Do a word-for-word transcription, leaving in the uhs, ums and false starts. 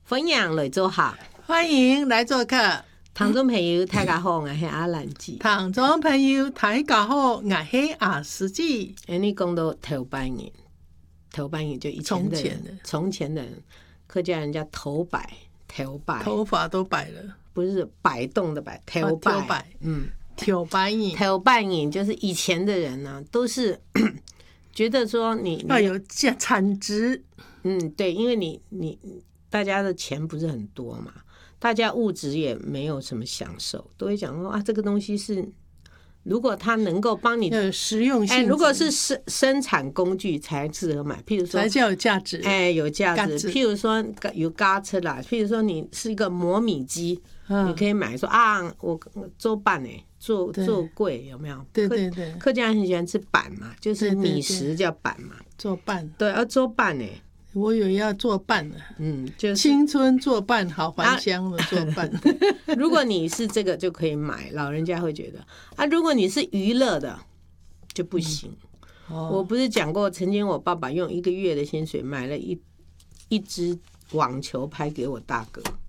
分享来做客， 欢迎来做客。 听众朋友大家好，我是阿兰姐。 听众朋友大家好，我是阿司姐。 哎，你讲到头摆年，头摆年就以前的人，从前的人，客家人家头摆，头摆， 头发都摆了， 不是摆动的摆，头摆， 头摆，嗯，头摆年， 头摆年就是以前的人呢、啊，都是觉得说你要有产值， 嗯，对，因为你你大家的钱不是很多嘛。大家物质也没有什么享受，都会讲说啊，这个东西是如果它能够帮你有实用性、 欸，如果是生生产工具才适合买，譬如说才叫有价值， 哎、欸，有价值。譬如说有嘎车啦，譬如说你是一个磨米机、嗯，你可以买说啊，我做板哎、欸，做做贵有没有？ 对对对， 客家人很喜欢吃板嘛，就是米食叫板嘛， 做板， 对，要做板哎、欸。 我以为要做伴呢， 嗯，就是青春做伴好还乡的做伴。 啊、如果你是这个就可以买，老人家会觉得啊，如果你是娱乐的就不行。嗯哦、我不是讲过，曾经我爸爸用一个月的薪水买了一一支网球拍给我大哥。